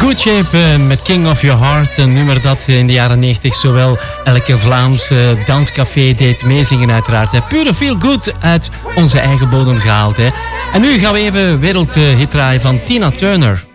Good Shape met King of Your Heart. Een nummer dat in de jaren 90 zowel elke Vlaamse danscafé deed meezingen uiteraard. Hè. Pure feel good uit onze eigen bodem gehaald. Hè. En nu gaan we even wereldhit draaien van Tina Turner.